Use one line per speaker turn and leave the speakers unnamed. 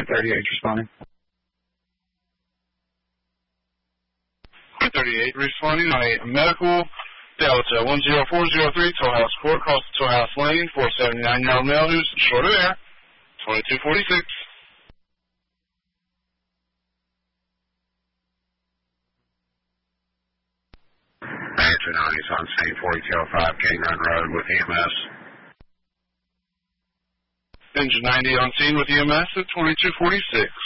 38 responding.
38 responding on a medical Delta 10403 Toll House Court, across the Toll House Lane, 479-year-old male who's short of air, 2246.
Action on, he's on scene 4205 King Run Road with EMS.
Engine 90 on scene with EMS at 2246.